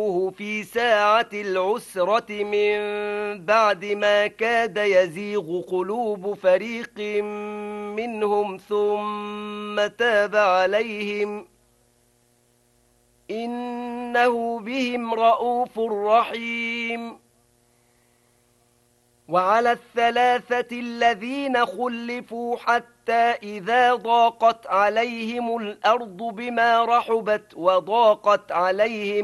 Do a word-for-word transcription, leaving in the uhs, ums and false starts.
في ساعة العسرة من بعد ما كاد يزيغ قلوب فريق منهم ثم تاب عليهم إنه بهم رءوف رحيم. وعلى الثلاثة الذين خلفوا حتى إذا ضاقت عليهم الأرض بما رحبت وضاقت عليهم